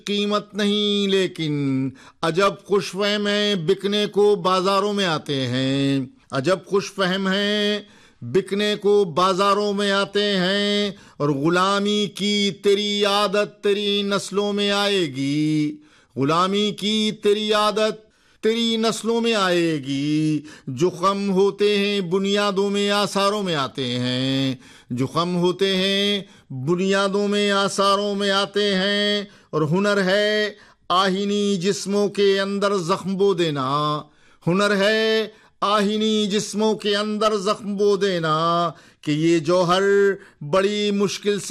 कीमत नहीं, लेकिन अजब खुशफहम है बिकने को बाजारों में आते हैं। अजब खुशफहम है बिकने को बाजारों में आते हैं, और गुलामी की तेरी आदत तेरी नस्लों में आएगी। गुलामी की तेरी आदत तेरी नस्लों में आएगी। जुख्म होते हैं बुनियादों में आसारों में आते हैं। जुख्म होते हैं बुनियादों में आसारों में आते हैं। और हुनर है आहिनी जिस्मों के अंदर जख्म बो देना। हुनर है आहिनी जिस्मों के अंदर जख्म बो देना कि ये जौहर बड़ी मुश्किल